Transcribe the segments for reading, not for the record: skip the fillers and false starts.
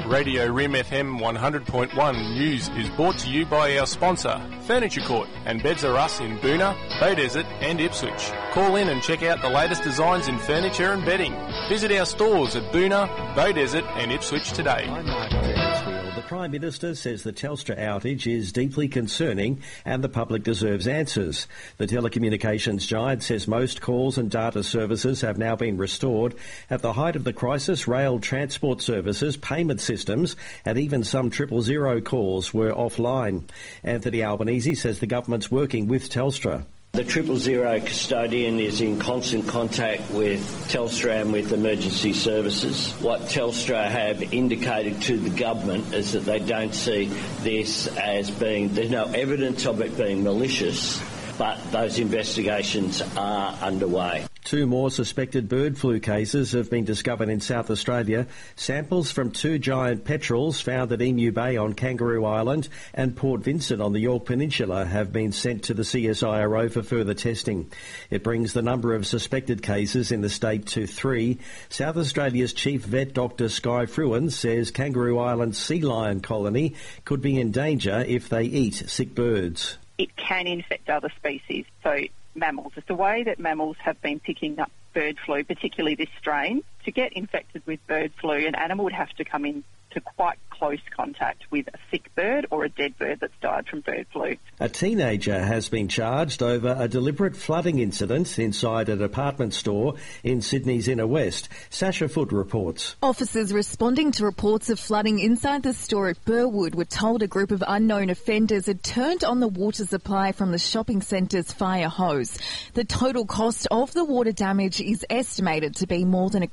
Radio Rim FM 100.1 News is brought to you by our sponsor, Furniture Court and Beds R Us in Boonah, Beaudesert and Ipswich. Call in and check out the latest designs in furniture and bedding. Visit our stores at Boonah, Beaudesert and Ipswich today. I'm Mark Mansfield. The Prime Minister says the Telstra outage is deeply concerning and the public deserves answers. The telecommunications giant says most calls and data services have now been restored. At the height of the crisis, rail transport services, payment systems and even some 000 calls were offline. Anthony Albanese says the government's working with Telstra. The 000 custodian is in constant contact with Telstra and with emergency services. What Telstra have indicated to the government is that they don't see this as being, there's no evidence of it being malicious, but those investigations are underway. 2 more suspected bird flu cases have been discovered in South Australia. Samples from 2 giant petrels found at Emu Bay on Kangaroo Island and Port Vincent on the Yorke Peninsula have been sent to the CSIRO for further testing. It brings the number of suspected cases in the state to 3. South Australia's chief vet Dr Sky Fruin says Kangaroo Island's sea lion colony could be in danger if they eat sick birds. It can infect other species, so mammals. It's the way that mammals have been picking up bird flu, particularly this strain. To get infected with bird flu, an animal would have to come into quite close contact with a sick bird or a dead bird that's died from bird flu. A teenager has been charged over a deliberate flooding incident inside a department store in Sydney's inner west. Sasha Foote reports. Officers responding to reports of flooding inside the store at Burwood were told a group of unknown offenders had turned on the water supply from the shopping centre's fire hose. The total cost of the water damage is estimated to be more than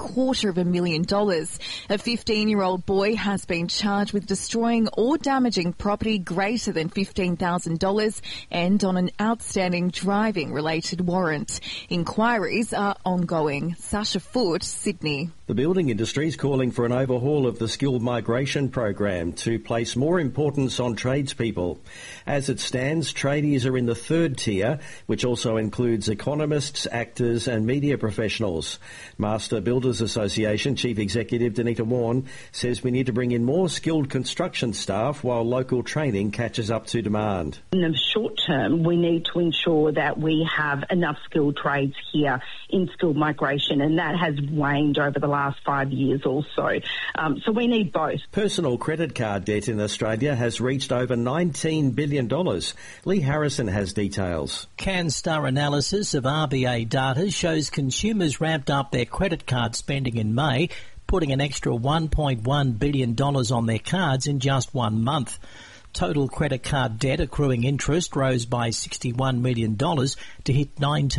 $250,000. A 15-year-old boy has been charged with destroying or damaging property greater than $15,000 and on an outstanding driving-related warrant. Inquiries are ongoing. Sasha Foote, Sydney. The building industry is calling for an overhaul of the skilled migration program to place more importance on tradespeople. As it stands, tradies are in the 3rd tier, which also includes economists, actors and media professionals. Master Builders Association Chief Executive Danita Warren says we need to bring in more skilled construction staff while local training catches up to demand. In the short term, we need to ensure that we have enough skilled trades here in skilled migration, and that has waned over the last 5 years or so. So we need both. Personal credit card debt in Australia has reached over $19 billion. Lee Harrison has details. CanStar analysis of RBA data shows consumers ramped up their credit card spending in May, putting an extra $1.1 billion on their cards in just 1 month. Total credit card debt accruing interest rose by $61 million to hit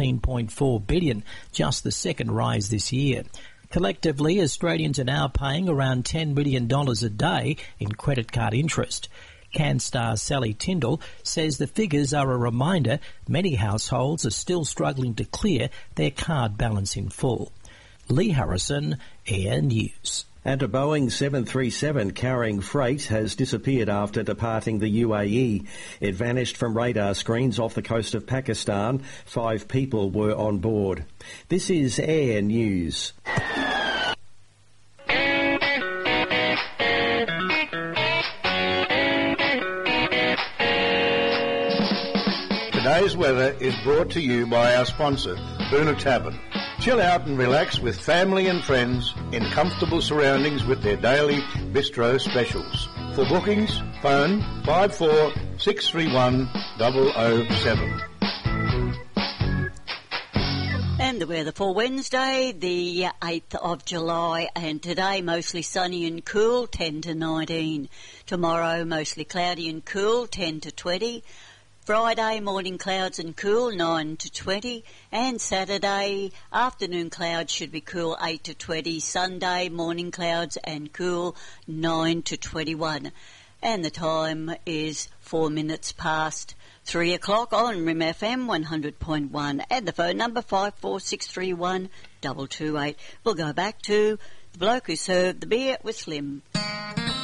$19.4 billion, just the second rise this year. Collectively, Australians are now paying around $10 million a day in credit card interest. CanStar Sally Tyndall says the figures are a reminder many households are still struggling to clear their card balance in full. Lee Harrison, Air News. And a Boeing 737 carrying freight has disappeared after departing the UAE. It vanished from radar screens off the coast of Pakistan. 5 people were on board. This is Air News. Today's weather is brought to you by our sponsor, Boonah Tavern. Chill out and relax with family and friends in comfortable surroundings with their daily bistro specials. For bookings, phone 54631007. And the weather for Wednesday, the 8th of July, and today mostly sunny and cool, 10 to 19. Tomorrow mostly cloudy and cool, 10 to 20. Friday, morning clouds and cool, 9 to 20. And Saturday, afternoon clouds should be cool, 8 to 20. Sunday, morning clouds and cool, 9 to 21. And the time is 4 minutes past 3 o'clock on Rim FM 100.1. And the phone number 54631 228. We'll go back to the bloke who served the beer with Slim.